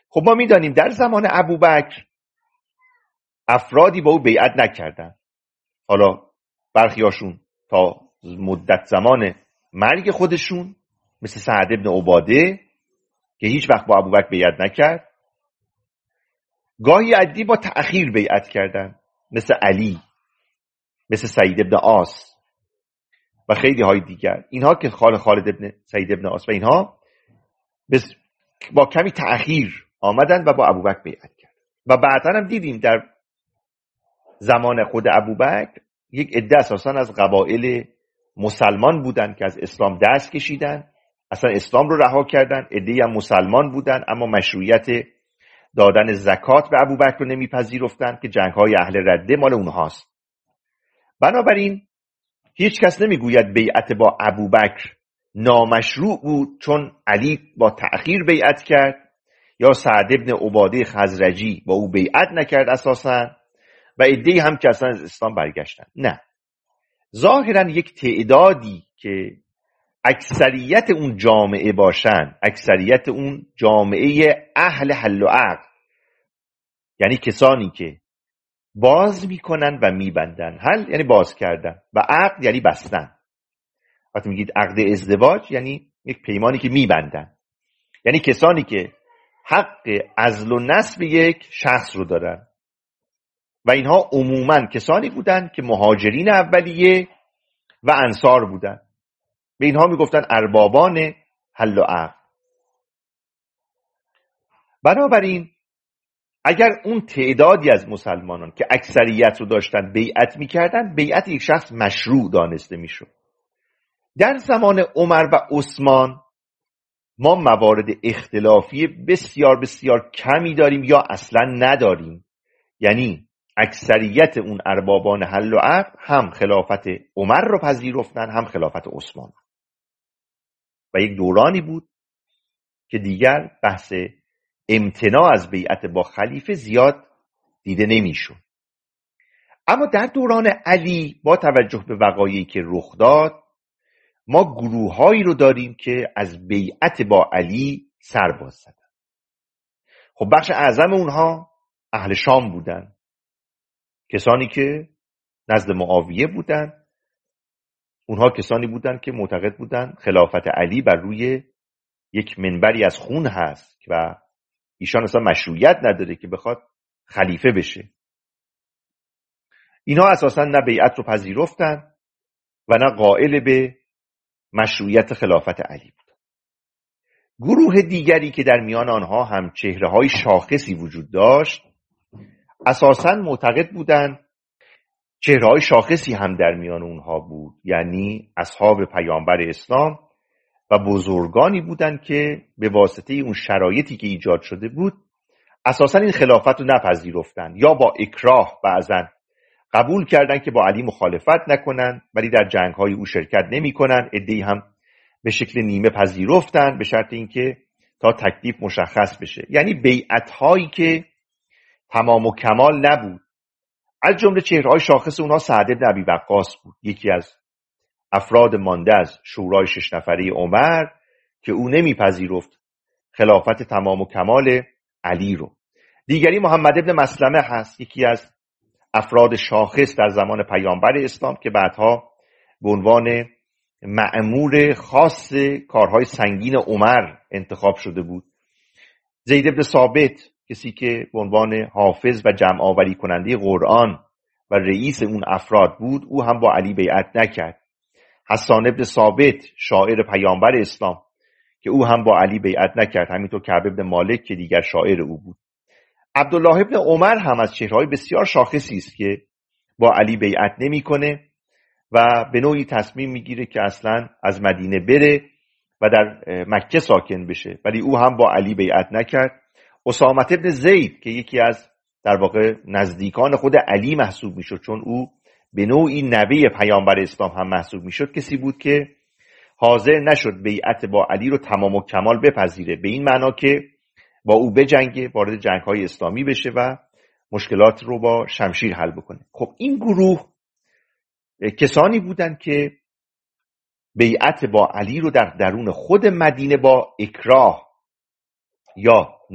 خب ما میدانیم در زمان ابوبکر افرادی با او بیعت نکردن، حالا برخیاشون تا مدت زمان مرگ خودشون مثل سعد ابن عباده که هیچ وقت با ابوبکر بیعت نکرد، گاهی عدی با تأخیر بیعت کردن مثل علی، مثل سعید ابن عاص و خیلی های دیگر. اینها که خالد ابن سعید ابن عاص و اینها با کمی تأخیر آمدن و با ابوبکر بیعت کرد. و بعدا هم دیدیم در زمان خود ابوبکر یک عده اساسا از قبایل مسلمان بودن که از اسلام دست کشیدن، اصلا اسلام رو رها کردن. عده‌ای هم مسلمان بودن اما مشروعیت دادن زکات به ابوبکر رو نمیپذیرفتن که جنگ‌های اهل رده مال اونهاست. بنابراین هیچ کس نمیگوید بیعت با ابوبکر نامشروع بود چون علی با تأخیر بیعت کرد یا سعد ابن عباده خزرجی با او بیعت نکرد اساسا و عده‌ای هم که اصلا از اسلام برگشتن. نه، ظاهرا یک تعدادی که اکثریت اون جامعه باشن، اکثریت اون جامعه اهل حل و عقد، یعنی کسانی که باز میکنن و میبندن. حل یعنی باز کردن و عقد یعنی بستن. وقتی میگید عقد ازدواج یعنی یک پیمانی که میبندن، یعنی کسانی که حق عزل و نصب یک شخص رو دارن و اینها عموما کسانی بودن که مهاجرین اولیه و انصار بودن. به اینها میگفتن اربابان حل و عقد. بنابراین اگر اون تعدادی از مسلمانان که اکثریت رو داشتن بیعت میکردن، بیعت یک شخص مشروع دانسته میشد. در زمان عمر و عثمان ما موارد اختلافی بسیار بسیار کمی داریم یا اصلا نداریم. یعنی اکثریت اون اربابان حل و عقد هم خلافت عمر رو پذیرفتن هم خلافت عثمان و یک دورانی بود که دیگر بحث امتناع از بیعت با خلیفه زیاد دیده نمیشد. اما در دوران علی با توجه به وقایعی که رخ داد ما گروه‌هایی رو داریم که از بیعت با علی سر باز زدن. خب بخش اعظم اونها اهل شام بودن، کسانی که نزد معاویه بودن. اونها کسانی بودن که معتقد بودن خلافت علی بر روی یک منبری از خون هست و ایشان اصلا مشروعیت نداره که بخواد خلیفه بشه. اینها اساسا نه بیعت رو پذیرفتن و نه قائل به مشروعیت خلافت علی بود. گروه دیگری که در میان آنها هم چهره‌های شاخصی وجود داشت اساسا معتقد بودن، چهره‌های شاخصی هم در میان اونها بود، یعنی اصحاب پیامبر اسلام و بزرگانی بودند که به واسطه اون شرایطی که ایجاد شده بود اساسا این خلافت رو نپذیرفتن یا با اکراه بعضن قبول کردن که با علی مخالفت نکنن ولی در جنگ‌های او شرکت نمی‌کنن. عده‌ای هم به شکل نیمه پذیرفتن به شرط اینکه تا تکلیف مشخص بشه. یعنی بیعت‌هایی که تمام و کمال نبود. از جمله چهره‌های شاخص اونها سعد بن ابی وقاص بود، یکی از افراد مانده از شورای 6 نفره عمر که او نمیپذیرفت خلافت تمام و کمال علی رو. دیگری محمد ابن مسلمه هست، یکی از افراد شاخص در زمان پیامبر اسلام که بعدها به عنوان مأمور خاص کارهای سنگین عمر انتخاب شده بود. زید ابن ثابت، کسی که به عنوان حافظ و جمع آوری کننده قرآن و رئیس اون افراد بود، او هم با علی بیعت نکرد. حسان ابن ثابت، شاعر پیامبر اسلام، که او هم با علی بیعت نکرد. همینطور کعب ابن مالک که دیگر شاعر او بود. عبدالله ابن عمر هم از چهره‌های بسیار شاخصی است که با علی بیعت نمی‌کنه و به نوعی تصمیم میگیره که اصلا از مدینه بره و در مکه ساکن بشه، ولی او هم با علی بیعت نکرد. اسامه ابن زید که یکی از در واقع نزدیکان خود علی محسوب میشد، چون او به نوعی نوه پیامبر اسلام هم محسوب میشد، کسی بود که حاضر نشد بیعت با علی رو تمام و کمال بپذیره، به این معنا که با او بجنگه، وارد جنگ‌های اسلامی بشه و مشکلات رو با شمشیر حل بکنه. خب این گروه کسانی بودند که بیعت با علی رو در درون خود مدینه با اکراه یا